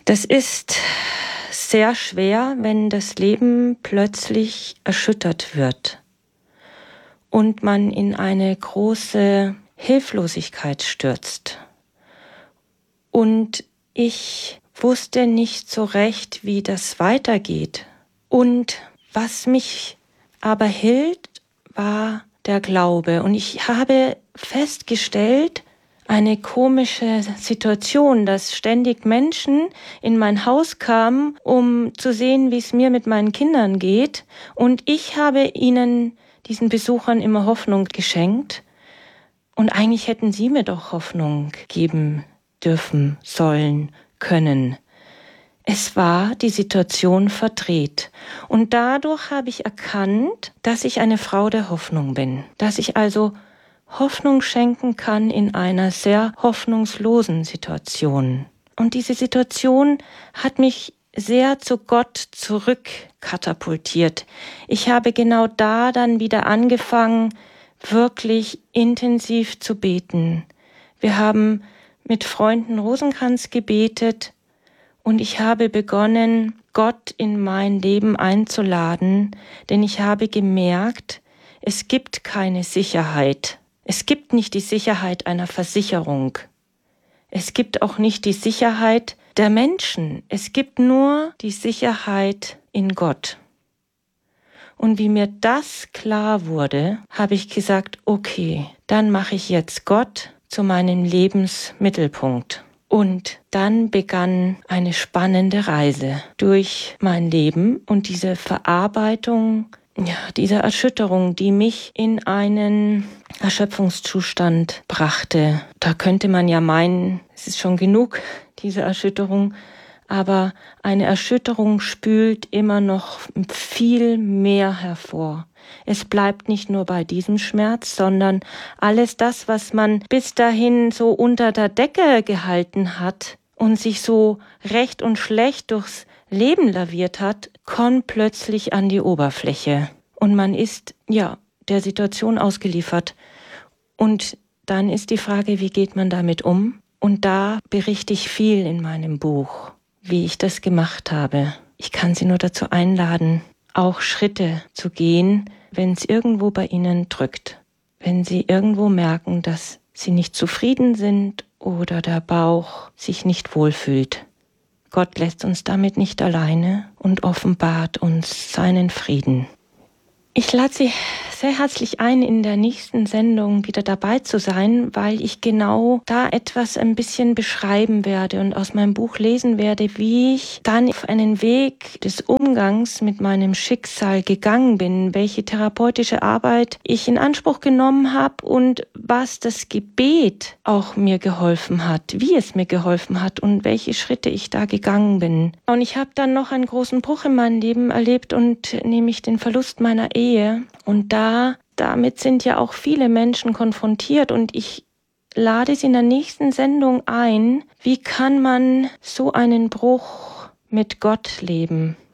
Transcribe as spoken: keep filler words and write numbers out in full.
Das ist sehr schwer, wenn das Leben plötzlich erschüttert wird und man in eine große Hilflosigkeit stürzt. Und ich wusste nicht so recht, wie das weitergeht. Und was mich aber hielt, war der Glaube. Und ich habe festgestellt, eine komische Situation, dass ständig Menschen in mein Haus kamen, um zu sehen, wie es mir mit meinen Kindern geht. Und ich habe ihnen, diesen Besuchern, immer Hoffnung geschenkt. Und eigentlich hätten sie mir doch Hoffnung geben dürfen, sollen, können. Es war die Situation verdreht. Und dadurch habe ich erkannt, dass ich eine Frau der Hoffnung bin. Dass ich also Hoffnung schenken kann in einer sehr hoffnungslosen Situation. Und diese Situation hat mich sehr zu Gott zurückkatapultiert. Ich habe genau da dann wieder angefangen, wirklich intensiv zu beten. Wir haben mit Freunden Rosenkranz gebetet und ich habe begonnen, Gott in mein Leben einzuladen, denn ich habe gemerkt, es gibt keine Sicherheit. Es gibt nicht die Sicherheit einer Versicherung. Es gibt auch nicht die Sicherheit der Menschen. Es gibt nur die Sicherheit in Gott. Und wie mir das klar wurde, habe ich gesagt, okay, dann mache ich jetzt Gott zu meinem Lebensmittelpunkt. Und dann begann eine spannende Reise durch mein Leben und diese Verarbeitung, ja, diese Erschütterung, die mich in einen Erschöpfungszustand brachte. Da könnte man ja meinen, es ist schon genug, diese Erschütterung, aber eine Erschütterung spült immer noch viel mehr hervor. Es bleibt nicht nur bei diesem Schmerz, sondern alles das, was man bis dahin so unter der Decke gehalten hat und sich so recht und schlecht durchs Leben laviert hat, kommt plötzlich an die Oberfläche. Und man ist, ja, der Situation ausgeliefert. Und dann ist die Frage, wie geht man damit um? Und da berichte ich viel in meinem Buch, wie ich das gemacht habe. Ich kann Sie nur dazu einladen, auch Schritte zu gehen, wenn es irgendwo bei Ihnen drückt. Wenn Sie irgendwo merken, dass Sie nicht zufrieden sind oder der Bauch sich nicht wohlfühlt. Gott lässt uns damit nicht alleine und offenbart uns seinen Frieden. Ich lade Sie sehr herzlich ein, in der nächsten Sendung wieder dabei zu sein, weil ich genau da etwas ein bisschen beschreiben werde und aus meinem Buch lesen werde, wie ich dann auf einen Weg des Umgangs mit meinem Schicksal gegangen bin, welche therapeutische Arbeit ich in Anspruch genommen habe und was das Gebet auch mir geholfen hat, wie es mir geholfen hat und welche Schritte ich da gegangen bin. Und ich habe dann noch einen großen Bruch in meinem Leben erlebt und nämlich den Verlust meiner Ehe. Und da, damit sind ja auch viele Menschen konfrontiert und ich lade Sie in der nächsten Sendung ein, wie kann man so einen Bruch mit Gott leben?